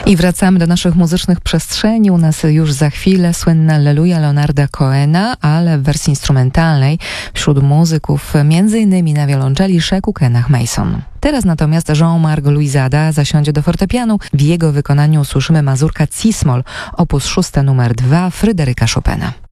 I wracamy do naszych muzycznych przestrzeni. U nas już za chwilę słynne Alleluja Leonarda Cohena, ale w wersji instrumentalnej wśród muzyków m.in. na wiolonczeli Sheku Kenach Mason. Teraz natomiast Jean-Marc Louizada zasiądzie do fortepianu. W jego wykonaniu usłyszymy mazurka Cis-moll, opus 6 numer 2 Fryderyka Chopina.